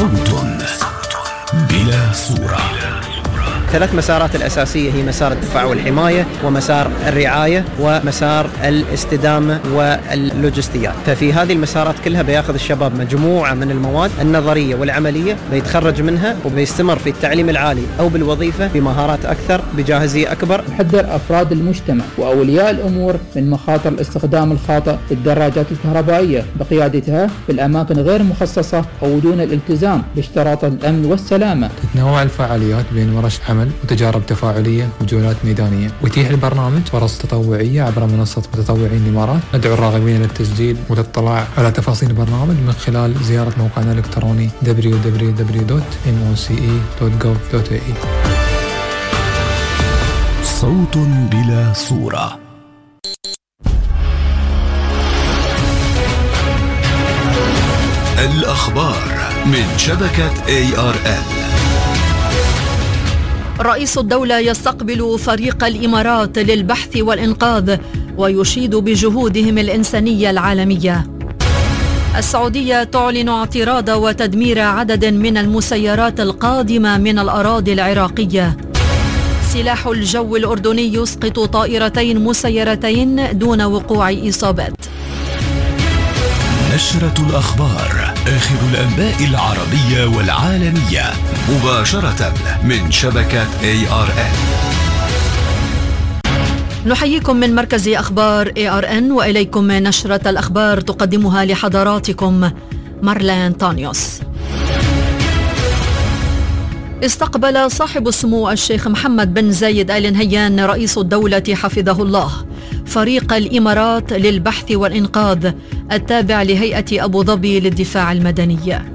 صوت بلا صورة. 3 مسارات الأساسية هي مسار الدفاع والحماية، ومسار الرعاية، ومسار الاستدامة واللوجستيات. ففي هذه المسارات كلها بياخذ الشباب مجموعة من المواد النظرية والعملية، بيتخرج منها وبيستمر في التعليم العالي أو بالوظيفة بمهارات أكثر بجاهزية أكبر. نحذر أفراد المجتمع وأولياء الأمور من مخاطر الاستخدام الخاطئ للدراجات الكهربائية بقيادتها في الأماكن غير مخصصة أو دون الالتزام باشتراط الأمن والسلامة. تتنوع الفعاليات بين ورش عمل وتجارب تفاعلية وجولات ميدانية، ويتيح البرنامج فرص تطوعية عبر منصة متطوعين الإمارات. ندعو الراغبين للتسجيل والاطلاع على تفاصيل البرنامج من خلال زيارة موقعنا الإلكتروني www.moce.gov.ae. صوت بلا صورة. الأخبار من شبكة ARN. رئيس الدولة يستقبل فريق الإمارات للبحث والإنقاذ ويشيد بجهودهم الإنسانية العالمية. السعودية تعلن اعتراض وتدمير عدد من المسيرات القادمة من الأراضي العراقية. سلاح الجو الأردني يسقط طائرتين مسيرتين دون وقوع إصابات. نشرة الأخبار، آخر الأنباء العربية والعالمية مباشرة من شبكة ARN. نحييكم من مركز أخبار ARN، وإليكم نشرة الأخبار تقدمها لحضراتكم مارلين تانيوس. استقبل صاحب السمو الشيخ محمد بن زايد آل نهيان رئيس الدولة حفظه الله فريق الإمارات للبحث والإنقاذ التابع لهيئة أبو ظبي للدفاع المدني.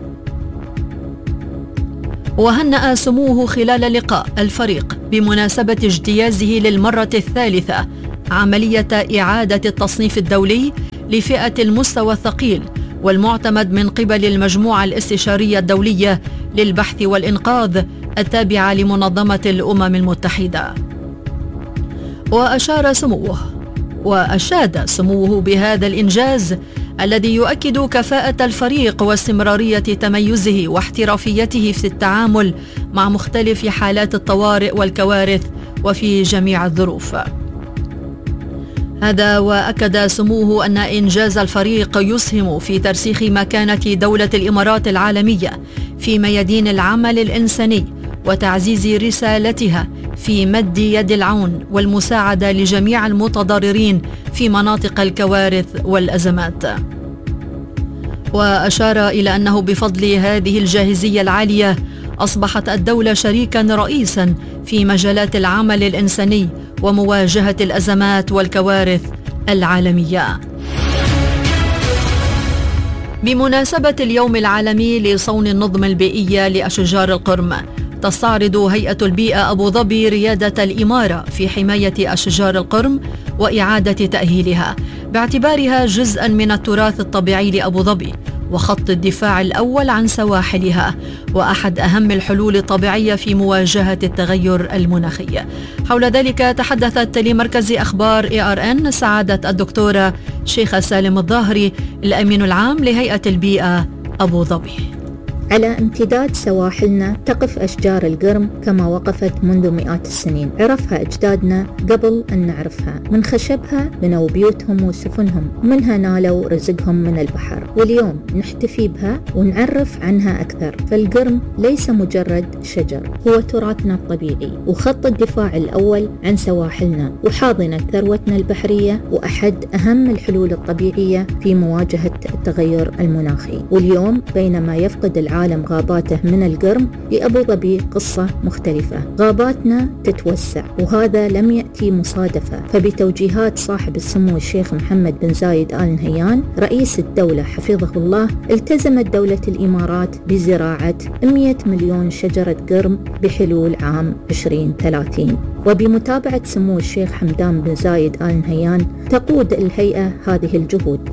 وهنأ سموه خلال لقاء الفريق بمناسبة اجتيازه للمرة 3 عملية إعادة التصنيف الدولي لفئة المستوى الثقيل والمعتمد من قبل المجموعة الاستشارية الدولية للبحث والإنقاذ التابعة لمنظمة الأمم المتحدة. وأشاد سموه بهذا الإنجاز الذي يؤكد كفاءة الفريق واستمرارية تميزه واحترافيته في التعامل مع مختلف حالات الطوارئ والكوارث وفي جميع الظروف. هذا وأكد سموه أن إنجاز الفريق يسهم في ترسيخ مكانة دولة الإمارات العالمية في ميادين العمل الإنساني وتعزيز رسالتها في مد يد العون والمساعدة لجميع المتضررين في مناطق الكوارث والأزمات. وأشار إلى أنه بفضل هذه الجاهزية العالية أصبحت الدولة شريكا رئيسا في مجالات العمل الإنساني ومواجهة الأزمات والكوارث العالمية. بمناسبة اليوم العالمي لصون النظم البيئية لأشجار القرم، تستعرض هيئة البيئة أبو ظبي ريادة الإمارة في حماية أشجار القرم وإعادة تأهيلها باعتبارها جزءا من التراث الطبيعي لأبو ظبي وخط الدفاع الأول عن سواحلها وأحد أهم الحلول الطبيعية في مواجهة التغير المناخي. حول ذلك تحدثت لمركز أخبار ARN سعادة الدكتورة شيخة سالم الظاهري الأمين العام لهيئة البيئة أبو ظبي. على امتداد سواحلنا تقف أشجار القرم كما وقفت منذ مئات السنين. عرفها أجدادنا قبل أن نعرفها. من خشبها بنوا بيوتهم وسفنهم، ومنها نالوا رزقهم من البحر، واليوم نحتفي بها ونعرف عنها أكثر. فالقرم ليس مجرد شجر، هو تراثنا الطبيعي وخط الدفاع الأول عن سواحلنا وحاضنة ثروتنا البحرية وأحد أهم الحلول الطبيعية في مواجهة التغير المناخي. واليوم بينما يفقد العالم غاباته من القرم، لأبو ظبي قصة مختلفة. غاباتنا تتوسع وهذا لم يأتي مصادفة، فبتوجيهات صاحب السمو الشيخ محمد بن زايد آل نهيان رئيس الدولة حفظه الله، التزمت دولة الإمارات بزراعة 100 مليون شجرة قرم بحلول عام 2030. وبمتابعة سمو الشيخ حمدان بن زايد آل نهيان تقود الهيئة هذه الجهود.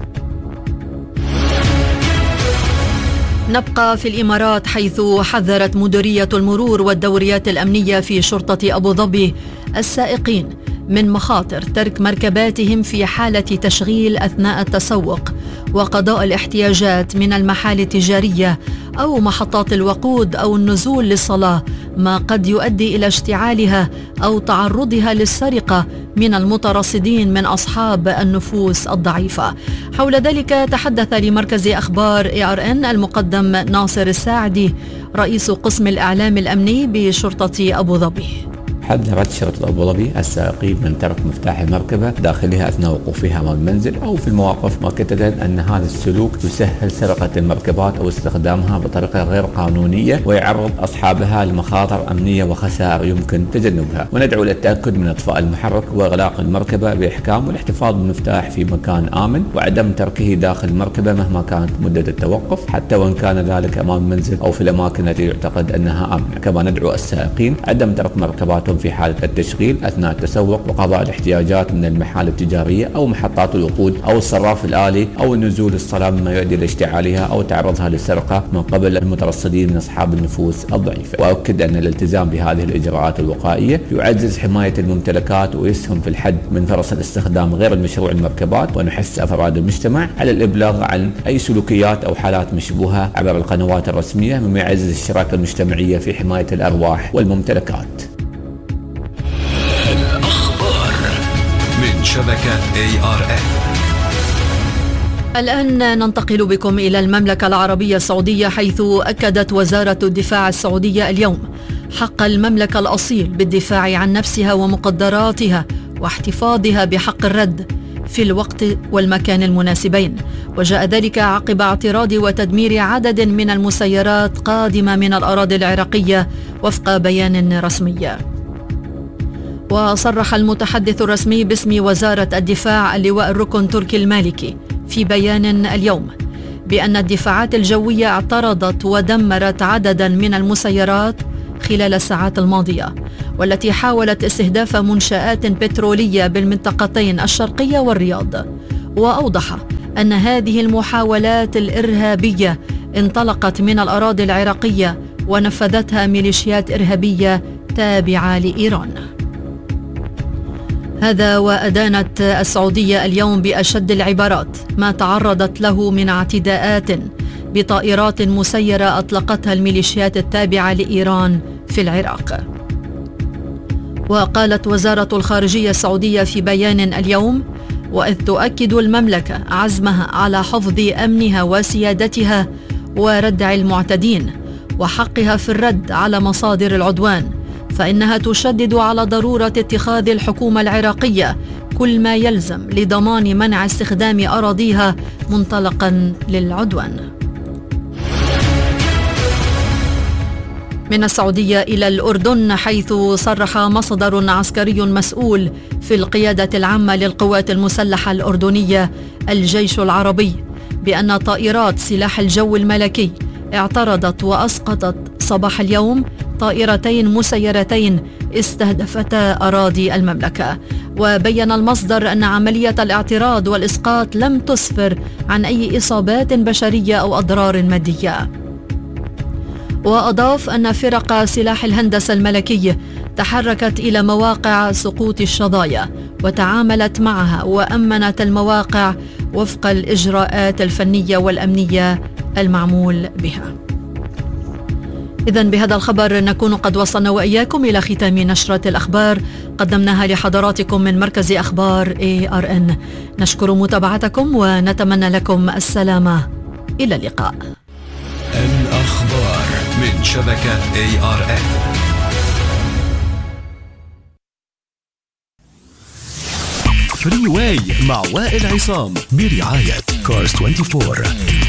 نبقى في الإمارات، حيث حذرت مديرية المرور والدوريات الأمنية في شرطة أبو ظبي السائقين من مخاطر ترك مركباتهم في حالة تشغيل أثناء التسوق، وقضاء الاحتياجات من المحال التجارية أو محطات الوقود أو النزول للصلاة، ما قد يؤدي إلى اشتعالها أو تعرضها للسرقة من المترصدين من أصحاب النفوس الضعيفة. حول ذلك تحدث لمركز أخبار ARN المقدم ناصر الساعدي رئيس قسم الإعلام الأمني بشرطة أبو ظبي. حذرت شرطة أبو ظبي السائقين من ترك مفتاح المركبة داخلها أثناء وقوفها أمام المنزل أو في المواقف، مؤكدة أن هذا السلوك يسهل سرقة المركبات أو استخدامها بطريقة غير قانونية ويعرض أصحابها لمخاطر أمنية وخسائر يمكن تجنبها. وندعو للتأكد من إطفاء المحرك وإغلاق المركبة بإحكام والاحتفاظ بالمفتاح في مكان آمن وعدم تركه داخل المركبة مهما كانت مدة التوقف، حتى وإن كان ذلك أمام المنزل أو في الأماكن التي يعتقد أنها آمنة. كما ندعو السائقين عدم ترك مركباتهم في حالة التشغيل أثناء التسوق وقضاء الاحتياجات من المحال التجارية أو محطات الوقود أو الصراف الآلي أو النزول للصلاة مما يؤدي إلى اشتعالها أو تعرضها للسرقة من قبل المترصدين من أصحاب النفوس الضعيفة. وأؤكد أن الالتزام بهذه الإجراءات الوقائية يعزز حماية الممتلكات ويسهم في الحد من فرص الاستخدام غير المشروع للمركبات، ونحث أفراد المجتمع على الإبلاغ عن أي سلوكيات أو حالات مشبوهة عبر القنوات الرسمية مما يعزز الشراكة المجتمعية في حماية الأرواح والممتلكات. الأخبار من شبكة ARN. الآن ننتقل بكم إلى المملكة العربية السعودية، حيث أكدت وزارة الدفاع السعودية اليوم حق المملكة الأصيل بالدفاع عن نفسها ومقدراتها واحتفاظها بحق الرد في الوقت والمكان المناسبين، وجاء ذلك عقب اعتراض وتدمير عدد من المسيرات قادمة من الأراضي العراقية وفق بيان رسمي. وصرح المتحدث الرسمي باسم وزارة الدفاع اللواء الركن تركي المالكي في بيان اليوم بأن الدفاعات الجوية اعترضت ودمرت عددا من المسيرات خلال الساعات الماضية، والتي حاولت استهداف منشآت بترولية بالمنطقتين الشرقية والرياض. وأوضح أن هذه المحاولات الإرهابية انطلقت من الأراضي العراقية ونفذتها ميليشيات إرهابية تابعة لإيران. هذا وأدانت السعودية اليوم بأشد العبارات ما تعرضت له من اعتداءات بطائرات مسيرة أطلقتها الميليشيات التابعة لإيران في العراق. وقالت وزارة الخارجية السعودية في بيان اليوم: وإذ تؤكد المملكة عزمها على حفظ أمنها وسيادتها وردع المعتدين وحقها في الرد على مصادر العدوان، فإنها تشدد على ضرورة اتخاذ الحكومة العراقية كل ما يلزم لضمان منع استخدام أراضيها منطلقا للعدوان. من السعودية إلى الأردن، حيث صرح مصدر عسكري مسؤول في القيادة العامة للقوات المسلحة الأردنية الجيش العربي بأن طائرات سلاح الجو الملكي اعترضت وأسقطت صباح اليوم طائرتين مسيرتين استهدفتا أراضي المملكة. وبين المصدر أن عملية الاعتراض والإسقاط لم تسفر عن أي إصابات بشرية أو أضرار مادية. وأضاف أن فرق سلاح الهندسة الملكي تحركت إلى مواقع سقوط الشظايا وتعاملت معها وأمنت المواقع وفق الإجراءات الفنية والأمنية المعمول بها. إذن بهذا الخبر نكون قد وصلنا وإياكم إلى ختام نشرة الأخبار قدمناها لحضراتكم من مركز أخبار ARN. نشكر متابعتكم ونتمنى لكم السلامة. إلى اللقاء. الأخبار من شبكة ARN. فري واي مع وائل عصام برعاية كارز 24.